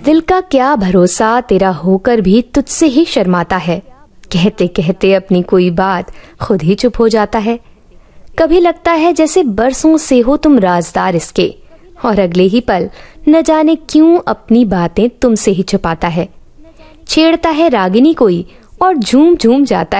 दिल का क्या भरोसा तेरा होकर भी तुझसे ही शर्माता है। कहते कहते अपनी कोई बात खुद ही चुप हो जाता है। कभी लगता है जैसे बरसों से हो तुम राजदार इसके, और अगले ही पल न जाने क्यों अपनी बातें तुमसे ही छुपाता है। छेड़ता है रागिनी कोई और झूम झूम जाता